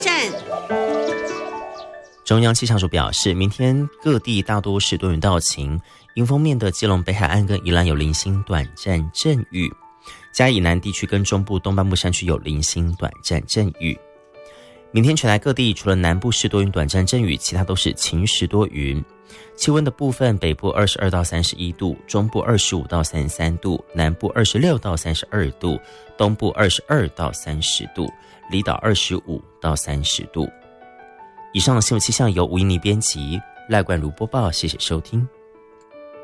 站。 中央气象署表示，明天各地大多是多云到晴，迎风面的基隆北海岸跟宜兰有零星短暂阵雨，嘉义南地区跟中部东半部山区有零星短暂阵雨。明天全台各地除了南部是多云短暂阵雨，其他都是晴时多云。气温的部分，北部22到31度，中部25到33度，南部26到32度，东部22到30度，离岛25到30度。以上的新闻气象由吴怡妮编辑，赖冠如播报，谢谢收听。